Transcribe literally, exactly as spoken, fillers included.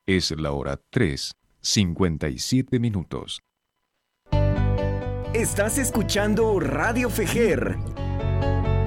Es la hora tres, cincuenta y siete minutos. Estás escuchando Radio Fejer